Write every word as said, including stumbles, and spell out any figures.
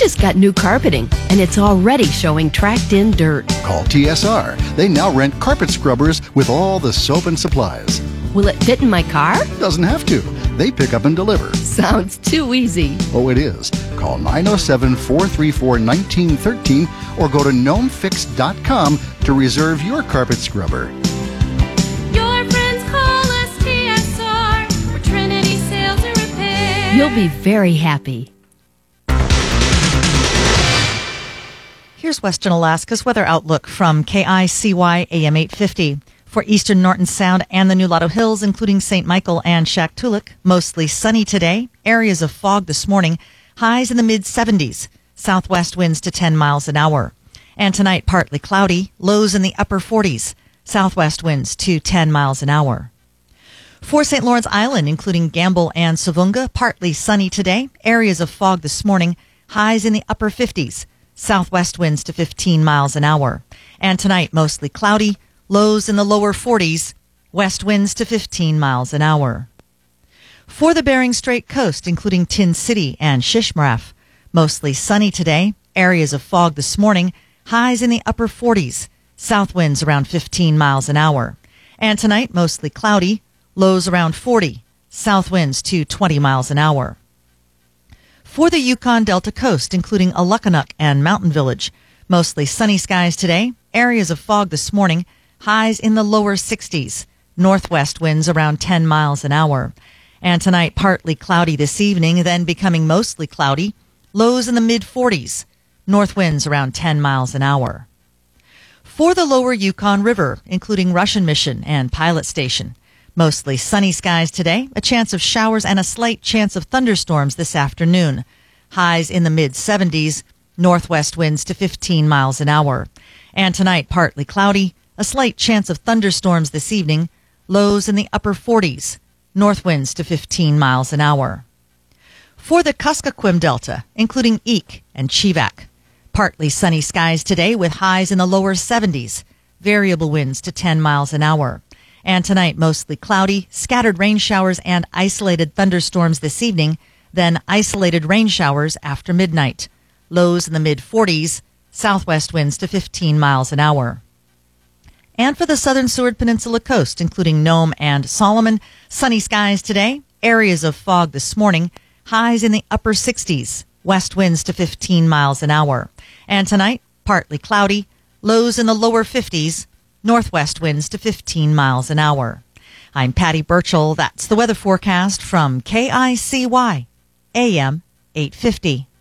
just got new carpeting, and it's already showing tracked-in dirt. Call T S R. They now rent carpet scrubbers with all the soap and supplies. Will it fit in my car? Doesn't have to. They pick up and deliver. Sounds too easy. Oh, it is. Call nine oh seven, four three four, one nine one three or go to gnome fix dot com to reserve your carpet scrubber. Your friends call us T S R. We're Trinity Sales and Repair. You'll be very happy. Here's Western Alaska's weather outlook from K I C Y A M eight fifty. For eastern Norton Sound and the Nulato Hills, including Saint Michael and Shaktoolik, mostly sunny today. Areas of fog this morning. Highs in the mid seventies. Southwest winds to ten miles an hour. And tonight, partly cloudy. Lows in the upper forties. Southwest winds to ten miles an hour. For Saint Lawrence Island, including Gamble and Savunga, partly sunny today. Areas of fog this morning. Highs in the upper fifties. Southwest winds to fifteen miles an hour. And tonight, mostly cloudy. Lows in the lower forties, west winds to fifteen miles an hour. For the Bering Strait coast, including Tin City and Shishmaref, mostly sunny today. Areas of fog this morning. Highs in the upper forties. South winds around fifteen miles an hour. And tonight, mostly cloudy. Lows around forty. South winds to twenty miles an hour. For the Yukon Delta coast, including Alukkanuk and Mountain Village, mostly sunny skies today. Areas of fog this morning. Highs in the lower sixties. Northwest winds around ten miles an hour. And tonight, partly cloudy this evening, then becoming mostly cloudy. Lows in the mid forties. North winds around ten miles an hour. For the lower Yukon River, including Russian Mission and Pilot Station, mostly sunny skies today. A chance of showers and a slight chance of thunderstorms this afternoon. Highs in the mid seventies. Northwest winds to fifteen miles an hour. And tonight, partly cloudy. A slight chance of thunderstorms this evening. Lows in the upper forties. North winds to fifteen miles an hour. For the Kuskokwim Delta, including Eek and Chivak, partly sunny skies today with highs in the lower seventies. Variable winds to ten miles an hour. And tonight, mostly cloudy, scattered rain showers and isolated thunderstorms this evening. Then isolated rain showers after midnight. Lows in the mid forties. Southwest winds to fifteen miles an hour. And for the southern Seward Peninsula coast, including Nome and Solomon, sunny skies today. Areas of fog this morning. Highs in the upper sixties. West winds to fifteen miles an hour. And tonight, partly cloudy. Lows in the lower fifties. Northwest winds to fifteen miles an hour. I'm Patty Burchell. That's the weather forecast from K I C Y A M eight fifty.